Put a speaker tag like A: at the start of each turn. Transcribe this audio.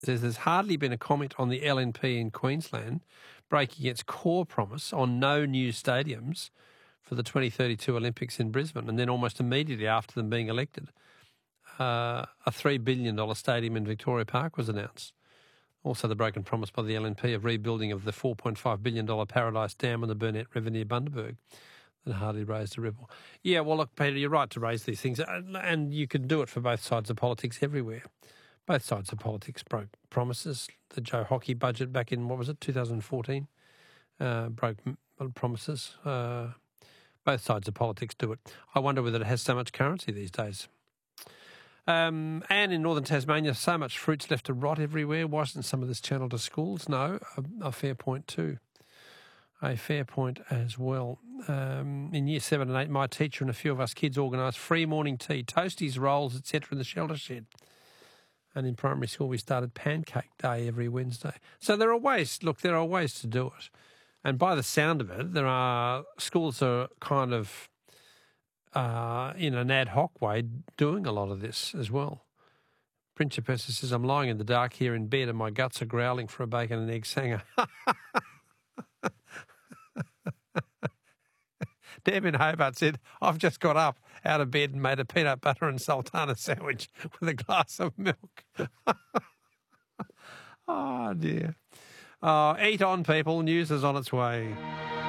A: says there's hardly been a comment on the LNP in Queensland breaking its core promise on no new stadiums for the 2032 Olympics in Brisbane, and then almost immediately after them being elected, a $3 billion stadium in Victoria Park was announced. Also the broken promise by the LNP of rebuilding of the $4.5 billion Paradise Dam and the Burnett River near Bundaberg that hardly raised a ripple. Yeah, well, look, Peter, you're right to raise these things, and you can do it for both sides of politics everywhere. Both sides of politics broke promises. The Joe Hockey budget back in, 2014, broke promises. Both sides of politics do it. I wonder whether it has so much currency these days. And in northern Tasmania, so much fruit's left to rot everywhere. Why isn't some of this channeled to schools? No, a fair point too. A fair point as well. In year 7 and 8, my teacher and a few of us kids organised free morning tea, toasties, rolls, etc. in the shelter shed. And in primary school, we started pancake day every Wednesday. So there are ways to do it. And by the sound of it, there are schools are kind of, in an ad hoc way, doing a lot of this as well. Principessa says, I'm lying in the dark here in bed and my guts are growling for a bacon and egg sanger. Deb in Hobart said, I've just got up out of bed and made a peanut butter and sultana sandwich with a glass of milk. Oh, dear. Eat on, people. News is on its way.